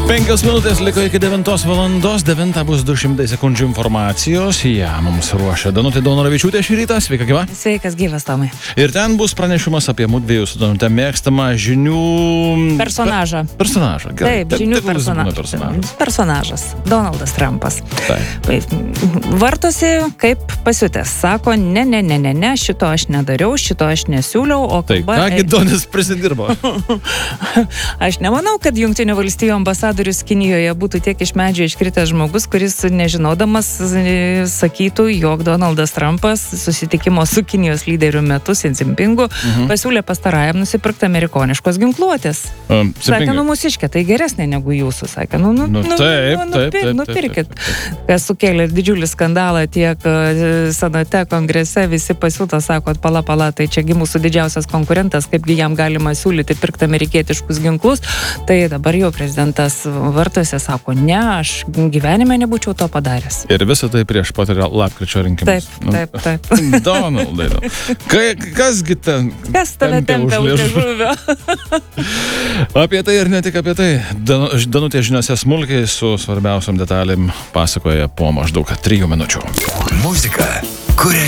5 minutės liko iki 9 valandos, 9 bus 200 sekundžių informacijos, mums ruošia Danutė Daunoravičiūtė šį rytą, sveika gyva. Sveikas gyvas, Tomai. Ir ten bus pranešimas apie mudviejų su Danutė mėgstamą žinių... Personažą. Gerai. Taip, žinių personažas. Donaldas Trumpas. Taip. Vartosi kaip pasiutęs. Sako, ne, šito aš nedariau, šito aš nesiūliau, o Tai kągi Donis prisidirbo? Aš nemanau, kad Jungtinių valstijų ambasadorius Kinijoje būtų tiek iš medžio iškritęs žmogus, kuris nežinodamas sakytų, jog Donaldas Trumpas susitikimo su Kinijos lyderiu metu Xi Jinpingu pasiūlė pastarajam nusipirkti amerikoniškos ginkluotės. Sakė, mūsiškė, tai geresnė negu jūsų. Sakė, nupirkit. Kas sukėlė didžiulį skandalą tiek senate, kongrese, visi pasiūto, sako, pala, tai čiagi mūsų didžiausias konkurentas, kaipgi jam galima siūlyti pirkti amerikietiškus ginklus. Tai dabar jau prezidentas vartose sako, ne, aš gyvenime nebūčiau to padaręs. Ir visą tai prieš pat lapkričio rinkimus. Taip. Donaldai. Kasgi ten? Kas tave tempia už liežuvio? Apie tai ir ne tik apie tai. Danutė žiniose smulkiai su svarbiausiom detalėm pasakoja po maždaug 3 minučių. Muzika, kuria